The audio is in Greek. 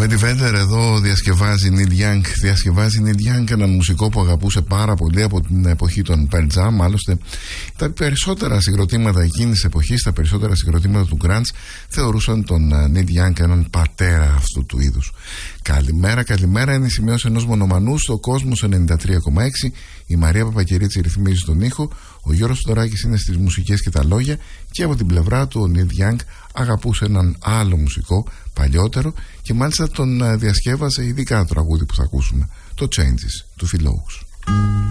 Με τη Βέντερ εδώ διασκευάζει Neil Young. Διασκευάζει Neil Young, έναν μουσικό που αγαπούσε πάρα πολύ από την εποχή των Pearl Jam. Άλλωστε, τα περισσότερα συγκροτήματα εκείνης της εποχής, τα περισσότερα συγκροτήματα του grunge, θεωρούσαν τον Neil Young έναν πατέρα αυτού του είδους. Καλημέρα, καλημέρα. Είναι η σημείωση ενός μονομανού στο Κόσμος 93,6. Η Μαρία Παπακερίτση ρυθμίζει τον ήχο. Ο Γιώργος Τωράκης είναι στις μουσικές και τα λόγια. Και από την πλευρά του ο Neil Young αγαπούσε έναν άλλο μουσικό παλιότερο και μάλιστα τον διασκεύασε ειδικά το τραγούδι που θα ακούσουμε, το Changes του Phil Oakes.